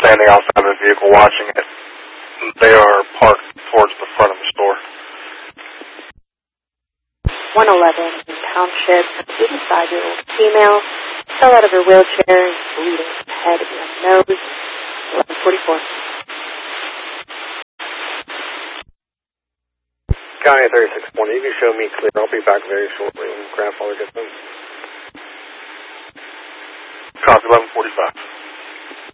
standing outside of the vehicle watching it. They are parked towards the front of the store. 111 in Township, 85-year-old female, fell out of her wheelchair, bleeding from the head and nose. 1144. County 3620, you can show me clear. I'll be back very shortly when grandfather gets in. Copy 1145.